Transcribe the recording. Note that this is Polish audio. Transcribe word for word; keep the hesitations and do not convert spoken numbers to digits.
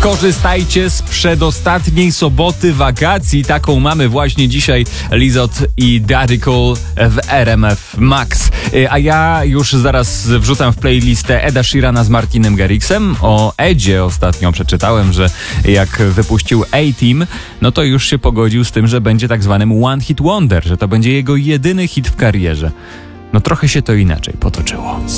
Skorzystajcie z przedostatniej soboty wakacji. Taką mamy właśnie dzisiaj. Lizot i Daddy Cool w R M F Max. A ja już zaraz wrzucam w playlistę Eda Sheerana z Martinem Garrixem. O Edzie ostatnio przeczytałem, że jak wypuścił A-Team, no to już się pogodził z tym, że będzie tak zwanym One Hit Wonder, że to będzie jego jedyny hit w karierze. No trochę się to inaczej potoczyło.